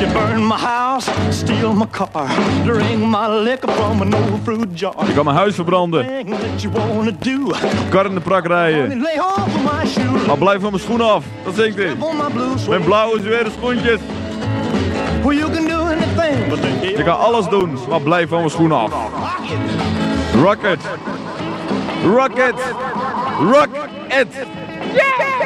burn my house, steal my car, drink my liquor from an old fruit jar. Je kan mijn huis verbranden. Kar in de prak rijden. Maar blijf van mijn schoenen af. Dat zingt hij. Mijn blauwe zware schoentjes. Je kan alles doen, maar blijf van mijn schoenen af. Rocket. Rocket. Rock it. Yeah!